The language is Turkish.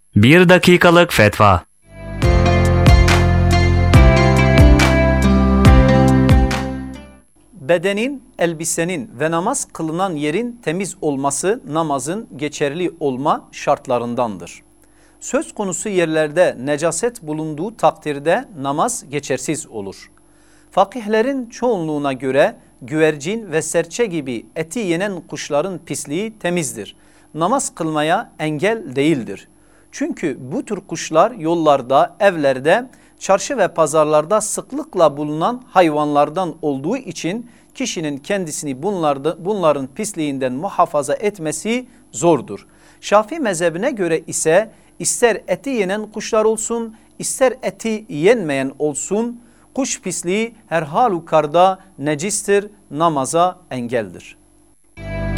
Bir dakikalık fetva. Bedenin, elbisenin ve namaz kılınan yerin temiz olması namazın geçerli olma şartlarındandır. Söz konusu yerlerde necaset bulunduğu takdirde namaz geçersiz olur. Fakihlerin çoğunluğuna göre güvercin ve serçe gibi eti yenen kuşların pisliği temizdir. Namaz kılmaya engel değildir. Çünkü bu tür kuşlar yollarda, evlerde, çarşı ve pazarlarda sıklıkla bulunan hayvanlardan olduğu için kişinin kendisini bunların pisliğinden muhafaza etmesi zordur. Şafii mezhebine göre ise ister eti yenen kuşlar olsun, ister eti yenmeyen olsun, kuş pisliği her halükarda necistir, namaza engeldir.